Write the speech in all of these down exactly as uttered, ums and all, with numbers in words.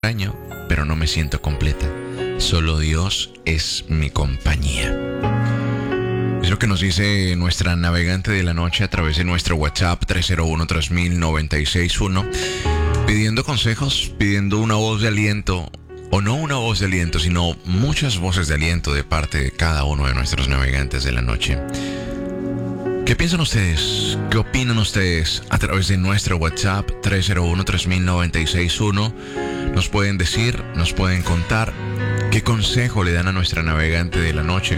extraño, pero no me siento completa. Solo Dios es mi compañía. Es lo que nos dice nuestra navegante de la noche a través de nuestro WhatsApp tres cero uno, tres mil, noventa y seis uno, pidiendo consejos, pidiendo una voz de aliento, o no una voz de aliento, sino muchas voces de aliento de parte de cada uno de nuestros navegantes de la noche. ¿Qué piensan ustedes? ¿Qué opinan ustedes? A través de nuestro WhatsApp tres cero uno, tres mil, noventa y seis uno nos pueden decir, nos pueden contar qué consejo le dan a nuestra navegante de la noche.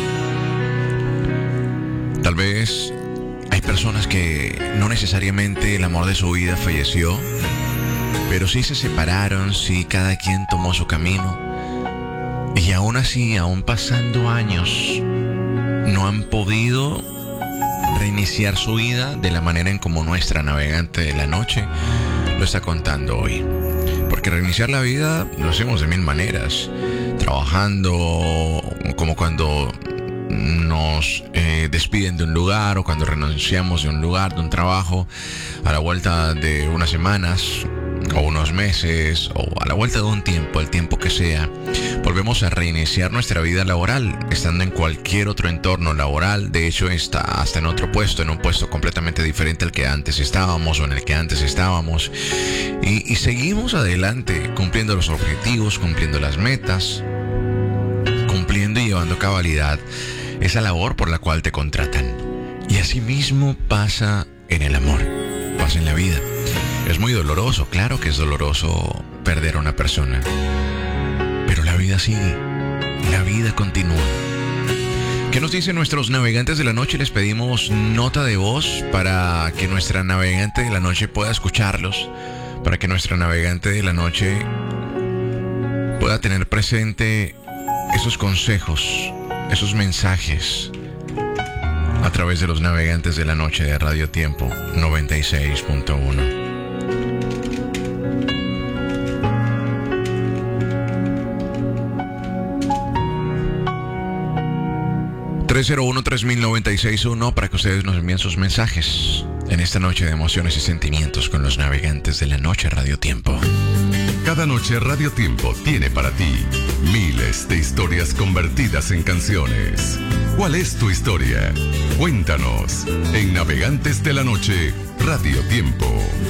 Tal vez hay personas que no necesariamente el amor de su vida falleció, pero sí se separaron, sí cada quien tomó su camino, y aún así, aún pasando años, no han podido reiniciar su vida de la manera en como nuestra navegante de la noche lo está contando hoy. Porque reiniciar la vida lo hacemos de mil maneras, trabajando, como cuando nos eh, despiden de un lugar, o cuando renunciamos de un lugar, de un trabajo, a la vuelta de unas semanas o unos meses, o a la vuelta de un tiempo, el tiempo que sea, volvemos a reiniciar nuestra vida laboral, estando en cualquier otro entorno laboral. De hecho, está hasta en otro puesto, en un puesto completamente diferente al que antes estábamos, o en el que antes estábamos, y, y seguimos adelante, cumpliendo los objetivos, cumpliendo las metas, cumpliendo y llevando a cabalidad esa labor por la cual te contratan. Y así mismo pasa en el amor, pasa en la vida. Es muy doloroso, claro que es doloroso perder a una persona, pero la vida sigue, la vida continúa. ¿Qué nos dicen nuestros navegantes de la noche? Les pedimos nota de voz para que nuestra navegante de la noche pueda escucharlos, para que nuestra navegante de la noche pueda tener presente esos consejos, esos mensajes, a través de los navegantes de la noche de Radio Tiempo noventa y seis punto uno. tres cero uno, tres mil, noventa y seis uno para que ustedes nos envíen sus mensajes en esta noche de emociones y sentimientos con los navegantes de la noche Radio Tiempo. Cada noche Radio Tiempo tiene para ti miles de historias convertidas en canciones. ¿Cuál es tu historia? Cuéntanos en Navegantes de la Noche Radio Tiempo.